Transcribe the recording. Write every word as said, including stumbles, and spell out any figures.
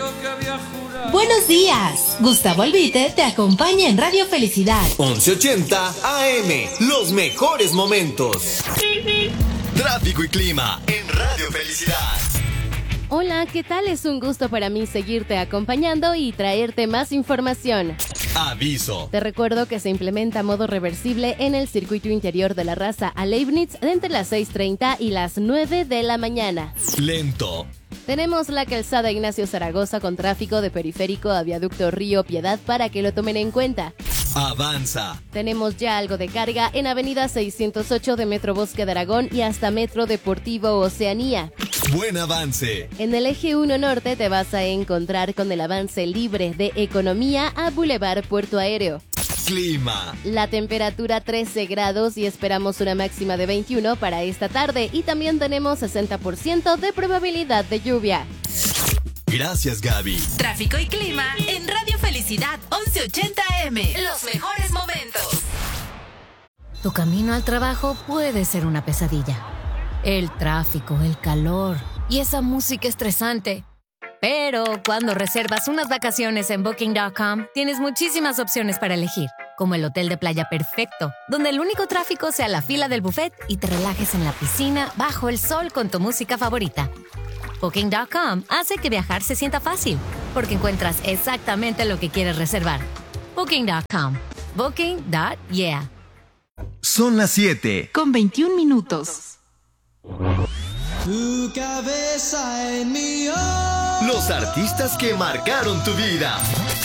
Buenos días, Gustavo Albite te acompaña en Radio Felicidad once ochenta A M, los mejores momentos. Tráfico y clima en Radio Felicidad. Hola, ¿qué tal? Es un gusto para mí seguirte acompañando y traerte más información. Aviso. Te recuerdo que se implementa modo reversible en el circuito interior de la Raza a Leibniz entre las seis treinta y las nueve de la mañana. Lento. Tenemos la calzada Ignacio Zaragoza con tráfico de Periférico a Viaducto Río Piedad para que lo tomen en cuenta. Avanza. Tenemos ya algo de carga en Avenida seiscientos ocho de Metro Bosque de Aragón y hasta Metro Deportivo Oceanía. Buen avance. En el eje uno Norte te vas a encontrar con el avance libre de Economía a Boulevard Puerto Aéreo. Clima. La temperatura trece grados y esperamos una máxima de veintiuno para esta tarde y también tenemos sesenta por ciento de probabilidad de lluvia. Gracias, Gaby. Tráfico y clima en Radio Felicidad once ochenta A M. Los mejores momentos. Tu camino al trabajo puede ser una pesadilla. El tráfico, el calor y esa música estresante. Pero cuando reservas unas vacaciones en Booking punto com, tienes muchísimas opciones para elegir, como el hotel de playa perfecto, donde el único tráfico sea la fila del buffet y te relajes en la piscina bajo el sol con tu música favorita. Booking punto com hace que viajar se sienta fácil, porque encuentras exactamente lo que quieres reservar. Booking punto com. Booking. Yeah. Son las siete. con veintiún minutos. Tu cabeza en mi hombro. Los artistas que marcaron tu vida.